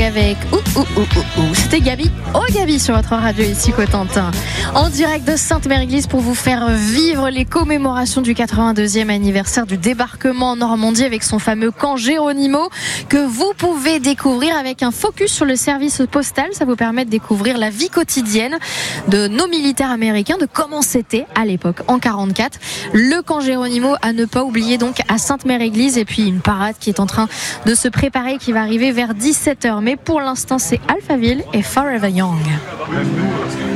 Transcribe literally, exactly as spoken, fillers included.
avec ouh, ouh, ouh, ouh, ouh. C'était Gabi, oh Gabi sur votre radio ici Cotentin, en direct de Sainte-Mère-Église pour vous faire vivre les commémorations du quatre-vingt-deuxième anniversaire du débarquement en Normandie avec son fameux camp Geronimo que vous pouvez découvrir avec un focus sur le service postal. Ça vous permet de découvrir la vie quotidienne de nos militaires américains, de comment c'était à l'époque en quarante-quatre. Le camp Geronimo à ne pas oublier donc à Sainte-Mère-Église, et puis une parade qui est en train de se préparer qui va arriver vers dix-sept heures. Mais pour l'instant, c'est Alphaville et Forever Young.